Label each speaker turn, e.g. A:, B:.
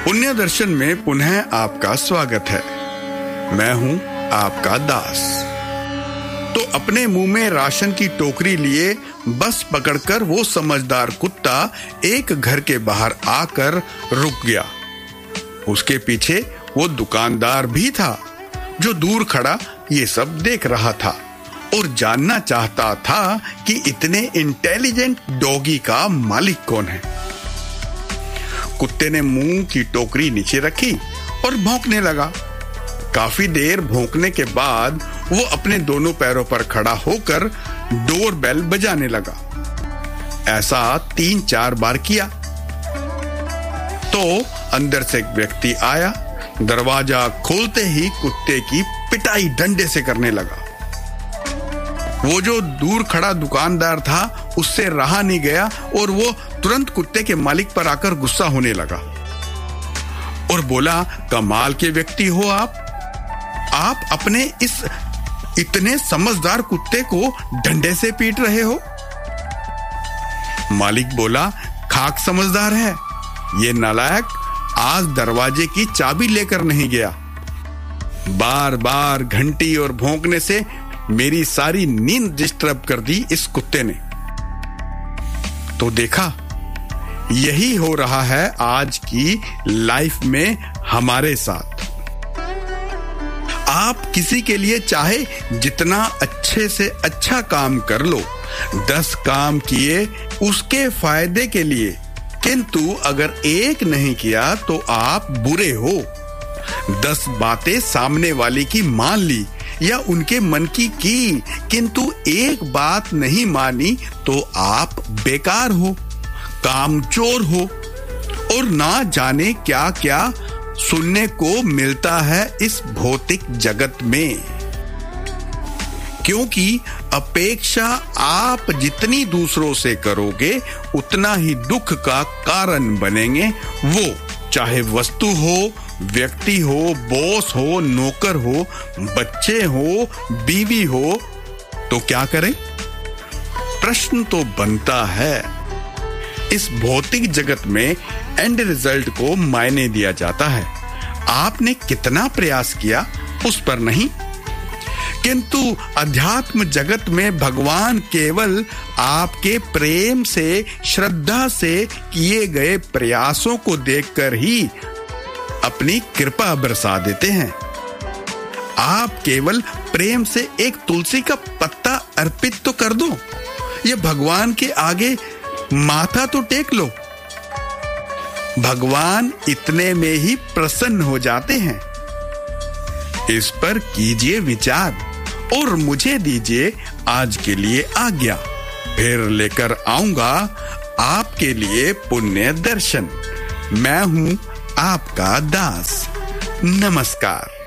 A: पुण्य दर्शन में पुनः आपका स्वागत है। मैं हूं आपका दास। तो अपने मुंह में राशन की टोकरी लिए बस पकड़कर वो समझदार कुत्ता एक घर के बाहर आकर रुक गया। उसके पीछे वो दुकानदार भी था जो दूर खड़ा ये सब देख रहा था और जानना चाहता था कि इतने इंटेलिजेंट डॉगी का मालिक कौन है। कुत्ते ने मुंह की टोकरी नीचे रखी और भौंकने लगा। काफी देर भौंकने के बाद वो अपने दोनों पैरों पर खड़ा होकर डोर बेल बजाने लगा। ऐसा 3-4 बार किया तो अंदर से एक व्यक्ति आया। दरवाजा खोलते ही कुत्ते की पिटाई डंडे से करने लगा। वो जो दूर खड़ा दुकानदार था उससे रहा नहीं गया और वो तुरंत कुत्ते के मालिक पर आकर गुस्सा होने लगा और बोला, कमाल के व्यक्ति हो आप अपने इस इतने समझदार कुत्ते को डंडे से पीट रहे हो। मालिक बोला, खाक समझदार है, ये नालायक आज दरवाजे की चाबी लेकर नहीं गया। बार बार घंटी और भौंकने से मेरी सारी नींद डिस्टर्ब कर दी इस कुत्ते ने। तो देखा, यही हो रहा है आज की लाइफ में हमारे साथ। आप किसी के लिए चाहे जितना अच्छे से अच्छा काम कर लो, 10 काम किए उसके फायदे के लिए, किंतु अगर एक नहीं किया तो आप बुरे हो। 10 बातें सामने वाले की मान ली या उनके मन की किंतु एक बात नहीं मानी तो आप बेकार हो, कामचोर हो और ना जाने क्या क्या सुनने को मिलता है इस भौतिक जगत में। क्योंकि अपेक्षा आप जितनी दूसरों से करोगे उतना ही दुख का कारण बनेंगे। वो चाहे वस्तु हो, व्यक्ति हो, बॉस हो, नौकर हो, बच्चे हो, बीवी हो, तो क्या करें? प्रश्न तो बनता है। इस भौतिक जगत में एंड रिजल्ट को मायने दिया जाता है। आपने कितना प्रयास किया उस पर नहीं, किंतु अध्यात्म जगत में भगवान केवल आपके प्रेम से, श्रद्धा से किए गए प्रयासों को देखकर ही अपनी कृपा बरसा देते हैं। आप केवल प्रेम से एक तुलसी का पत्ता अर्पित तो कर दो, ये भगवान के आगे माथा तो टेक लो। भगवान इतने में ही प्रसन्न हो जाते हैं। इस पर कीजिए विचार और मुझे दीजिए आज के लिए आज्ञा। फिर लेकर आऊंगा आपके लिए पुण्य दर्शन। मैं हूं आपका दास। नमस्कार।